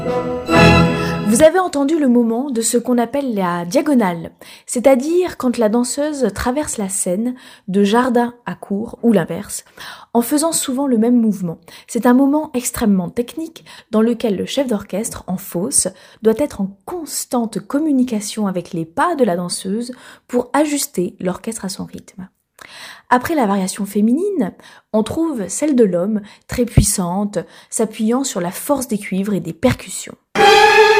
Vous avez entendu le moment de ce qu'on appelle la diagonale, c'est-à-dire quand la danseuse traverse la scène de jardin à cour ou l'inverse, en faisant souvent le même mouvement. C'est un moment extrêmement technique dans lequel le chef d'orchestre en fosse doit être en constante communication avec les pas de la danseuse pour ajuster l'orchestre à son rythme. Après la variation féminine, on trouve celle de l'homme, très puissante, s'appuyant sur la force des cuivres et des percussions.